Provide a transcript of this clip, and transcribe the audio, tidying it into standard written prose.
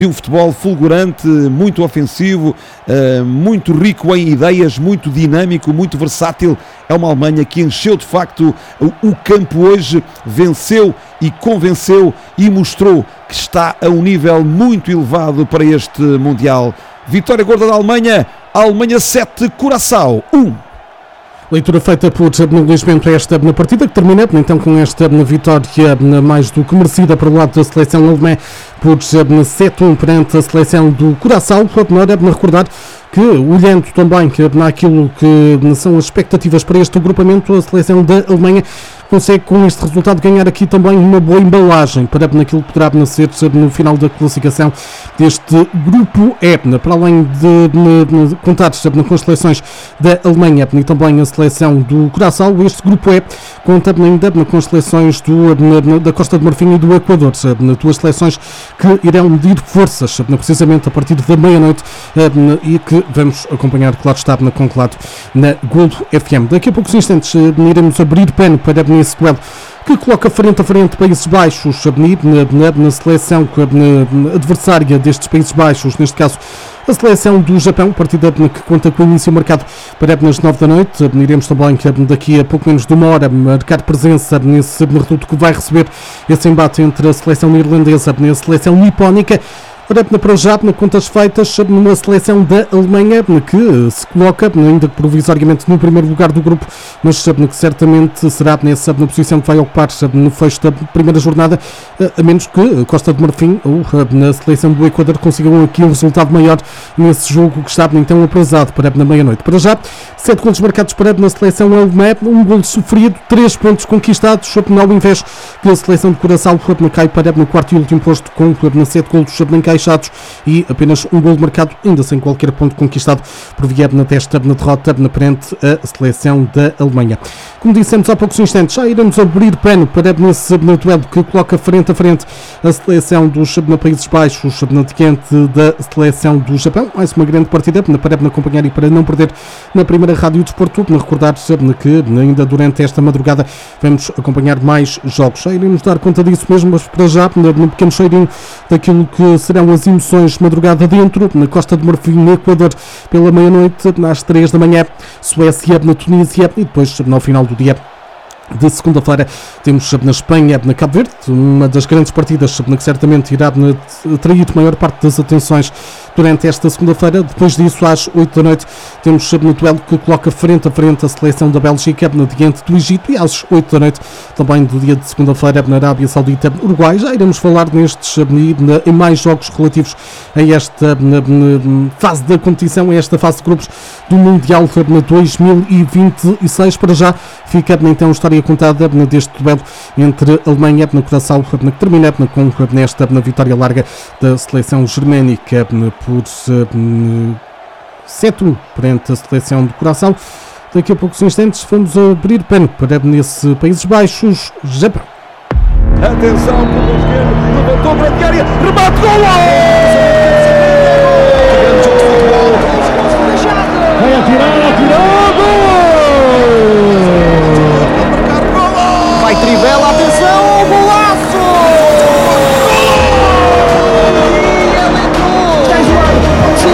Um futebol fulgurante, muito ofensivo, muito rico em ideias, muito dinâmico, muito versátil. É uma Alemanha que encheu de facto o campo hoje, venceu e convenceu e mostrou que está a um nível muito elevado para este Mundial. Vitória gorda da Alemanha, Alemanha 7, Curaçao 1. Leitura feita por Luís Bento esta na partida, que termina então com esta vitória mais do que merecida para o lado da seleção alemã por 7-1 perante a seleção do Curaçao. Para recordar que, olhando também naquilo que são as expectativas para este agrupamento, a seleção da Alemanha consegue com este resultado ganhar aqui também uma boa embalagem para naquilo que poderá ser no final da classificação deste grupo E, para além de contar com as seleções da Alemanha e também a seleção do Curaçao. Este grupo E conta ainda com as seleções da Costa de Marfim e do Equador, duas seleções que irão medir forças precisamente a partir da meia-noite e que vamos acompanhar, claro está, com claro na Golo FM. Daqui a poucos instantes iremos abrir pano para esse duelo que coloca frente a frente Países Baixos na seleção adversária destes Países Baixos, neste caso a seleção do Japão, partida que conta com o início marcado para as 9 da noite. Iremos também daqui a pouco menos de uma hora marcar presença nesse reduto que vai receber esse embate entre a seleção neerlandesa e a seleção nipónica. Para já, contas feitas numa seleção da Alemanha que se coloca ainda provisoriamente no primeiro lugar do grupo, mas que certamente será nessa posição que vai ocupar no fecho da primeira jornada, a menos que Costa de Marfim ou na seleção do Equador consigam aqui um resultado maior nesse jogo que está então aprazado para na meia-noite. Para já, 7 golos marcados para na seleção alemã, um golo sofrido, 3 pontos conquistados, ao invés que a seleção de Curaçao cai para no quarto e último posto com 7 golos encaixados e apenas um golo marcado, ainda sem qualquer ponto conquistado por via desta derrota perante a seleção da Alemanha. Como dissemos há poucos instantes, já iremos abrir pano para nesse duelo que coloca frente a frente a seleção dos Países Baixos diante da seleção do Japão. Mais uma grande partida para acompanhar e para não perder na primeira Rádio Desporto. Recordar que ainda durante esta madrugada vamos acompanhar mais jogos. Já iremos dar conta disso mesmo, mas para já, num pequeno cheirinho daquilo que serão as emoções de madrugada dentro, na Costa de Marfim, no Equador, pela meia-noite, às 3 da manhã, Suécia, na Tunísia, e depois, no final do dia de segunda-feira, temos na Espanha, na Cabo Verde, uma das grandes partidas que certamente irá atrair a maior parte das atenções durante esta segunda-feira. Depois disso, às 8 da noite, temos no duelo que coloca frente a frente a seleção da Bélgica diante do Egito, e às 8 da noite, também do dia de segunda-feira, na Arábia Saudita, Uruguai. Já iremos falar nestes em mais jogos relativos a esta fase da competição, a esta fase de grupos do Mundial 2026. Para já, fica então a história contada deste duelo entre a Alemanha na Curaçao, que termina com nesta vitória larga da seleção germânica por 7-1 perante a seleção de Curaçao. Daqui a poucos instantes vamos abrir pano para nesse Países Baixos, Japão. Atenção, pelo esquerdo, levantou para a área, remate, gol! Vai atirar,